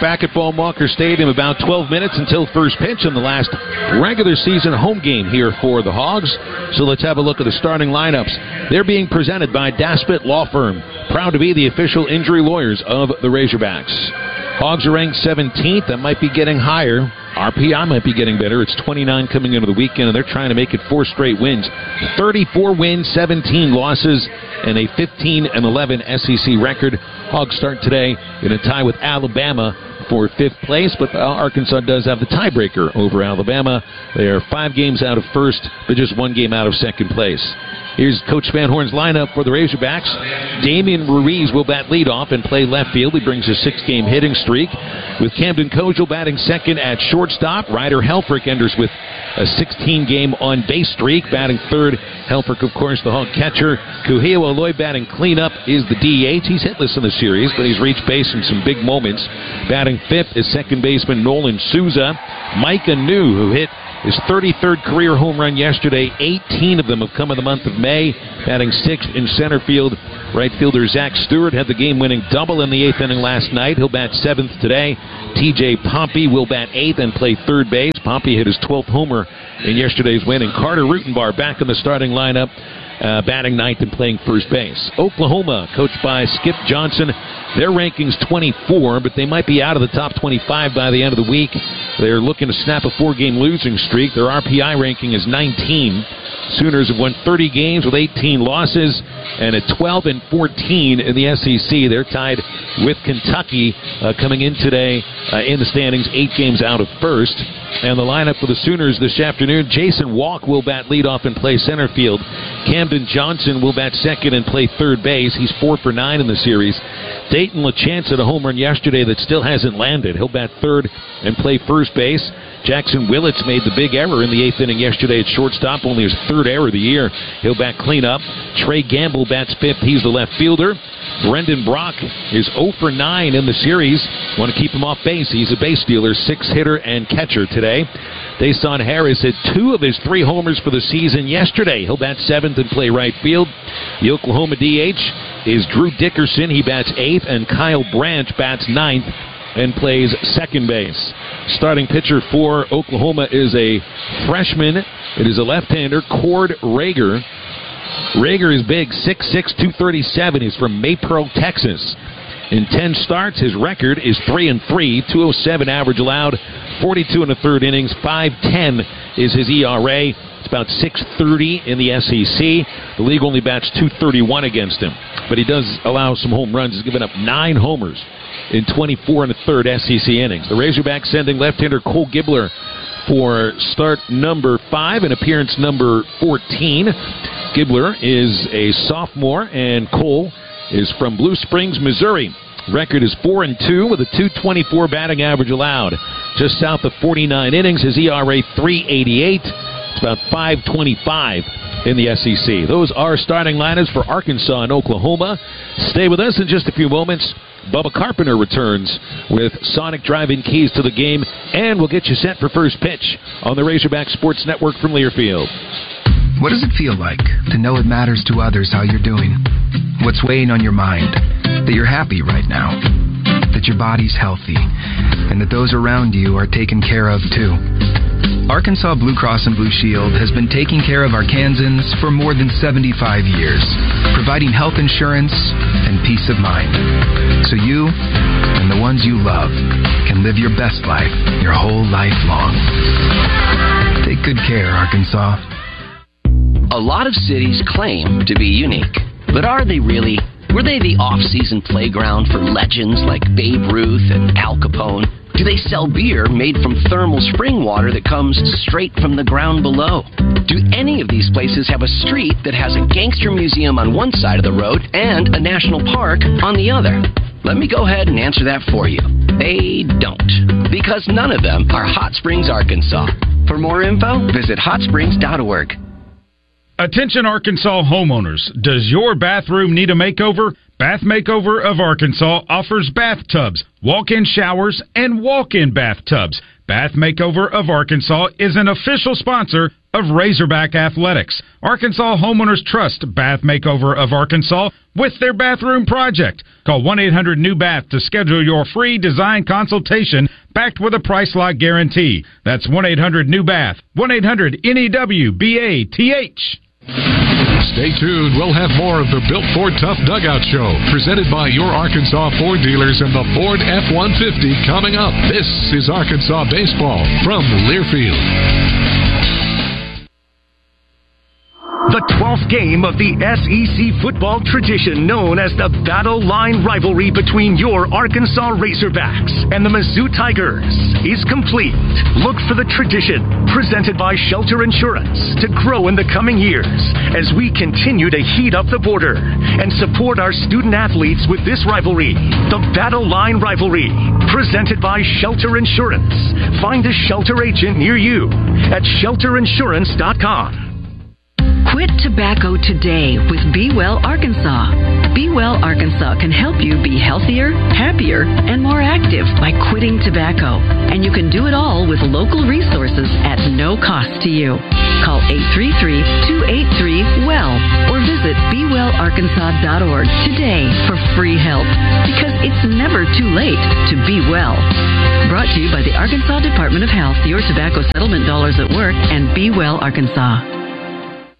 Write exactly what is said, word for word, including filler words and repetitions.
back at Baum-Walker Stadium. About twelve minutes until first pitch in the last regular season home game here for the Hogs. So let's have a look at the starting lineups. They're being presented by Daspit Law Firm, proud to be the official injury lawyers of the Razorbacks. Hogs are ranked seventeenth. That might be getting higher. R P I might be getting better. It's twenty-nine coming into the weekend, and they're trying to make it four straight wins. thirty-four wins, seventeen losses, and a fifteen and eleven S E C record. Hogs start today in a tie with Alabama for fifth place, but Arkansas does have the tiebreaker over Alabama. They are five games out of first, but just one game out of second place. Here's Coach Van Horn's lineup for the Razorbacks. Damian Ruiz will bat leadoff and play left field. He brings a six-game hitting streak. With Camden Kojal batting second at shortstop. Ryder Helfrich enters with a sixteen-game on-base streak. Batting third, Helfrich, of course, the Hog catcher. Kuhio Aloy batting cleanup is the D H. He's hitless in the series, but he's reached base in some big moments. Batting fifth is second baseman Nolan Souza. Micah New, who hit his thirty-third career home run yesterday. eighteen of them have come in the month of May. Batting sixth in center field, right fielder Zach Stewart had the game-winning double in the eighth inning last night. He'll bat seventh today. T J Pompey will bat eighth and play third base. Pompey hit his twelfth homer in yesterday's win. And Carter Rutenbar back in the starting lineup, uh, batting ninth and playing first base. Oklahoma, coached by Skip Johnson. Their ranking's twenty-four, but they might be out of the top twenty-five by the end of the week. They're looking to snap a four-game losing streak. Their R P I ranking is nineteen. Sooners have won thirty games with eighteen losses, and at twelve and fourteen in the S E C. They're tied with Kentucky uh, coming in today uh, in the standings, eight games out of first. And the lineup for the Sooners this afternoon: Jason Walk will bat leadoff and play center field. Camden Johnson will bat second and play third base. He's four for nine in the series. Dayton LaChance had a home run yesterday that still hasn't landed. He'll bat third and play first base. Jackson Willits made the big error in the eighth inning yesterday at shortstop, only his third error of the year. He'll bat cleanup. Trey Gamble bats fifth. He's the left fielder. Brendan Brock is oh for nine in the series. Want to keep him off base. He's a base stealer, six hitter and catcher today. Dason Harris hit two of his three homers for the season yesterday. He'll bat seventh and play right field. The Oklahoma D H is Drew Dickerson. He bats eighth, and Kyle Branch bats ninth and plays second base. Starting pitcher for Oklahoma is a freshman. It is a left-hander, Cord Rager. Rager is big, six six, two thirty-seven. He's from Maypearl, Texas. In ten starts, his record is three and three, two oh seven average allowed, forty-two and a third innings, five ten is his E R A. It's about six thirty in the S E C. The league only bats two thirty-one against him, but he does allow some home runs. He's given up nine homers in twenty-four and a third S E C innings. The Razorbacks sending left-hander Cole Gibbler for start number five and appearance number fourteen. Gibbler is a sophomore, and Cole is from Blue Springs, Missouri. Record is four and two with a two twenty-four batting average allowed. Just south of forty-nine innings, his E R A three eighty-eight. It's about five twenty-five in the S E C. Those are starting lineups for Arkansas and Oklahoma. Stay with us in just a few moments. Bubba Carpenter returns with Sonic Drive-In keys to the game, and we'll get you set for first pitch on the Razorback Sports Network from Learfield. What does it feel like to know it matters to others how you're doing? What's weighing on your mind? That you're happy right now, that your body's healthy, and that those around you are taken care of too. Arkansas Blue Cross and Blue Shield has been taking care of Arkansans for more than seventy-five years, providing health insurance and peace of mind, so you and the ones you love can live your best life your whole life long. Take good care, Arkansas. A lot of cities claim to be unique, but are they really? Were they the off-season playground for legends like Babe Ruth and Al Capone? Do they sell beer made from thermal spring water that comes straight from the ground below? Do any of these places have a street that has a gangster museum on one side of the road and a national park on the other? Let me go ahead and answer that for you. They don't, because none of them are Hot Springs, Arkansas. For more info, visit hot springs dot org. Attention Arkansas homeowners, does your bathroom need a makeover? Bath Makeover of Arkansas offers bathtubs, walk-in showers, and walk-in bathtubs. Bath Makeover of Arkansas is an official sponsor of Razorback Athletics. Arkansas homeowners trust Bath Makeover of Arkansas with their bathroom project. Call one eight hundred new bath to schedule your free design consultation backed with a price lock guarantee. That's one eight hundred new bath. one eight hundred N E W B A T H. Stay tuned. We'll have more of the Built Ford Tough Dugout Show, presented by your Arkansas Ford dealers and the Ford F one fifty coming up. This is Arkansas Baseball from Learfield. The twelfth game of the S E C football tradition known as the Battle Line rivalry between your Arkansas Razorbacks and the Mizzou Tigers is complete. Look for the tradition, presented by Shelter Insurance, to grow in the coming years as we continue to heat up the border and support our student athletes with this rivalry. The Battle Line rivalry, presented by Shelter Insurance. Find a Shelter agent near you at shelter insurance dot com. Quit tobacco today with Be Well Arkansas. Be Well Arkansas can help you be healthier, happier, and more active by quitting tobacco. And you can do it all with local resources at no cost to you. Call eight three three, two eight three, W E L L or visit be well arkansas dot org today for free help, because it's never too late to be well. Brought to you by the Arkansas Department of Health, your tobacco settlement dollars at work, and Be Well Arkansas.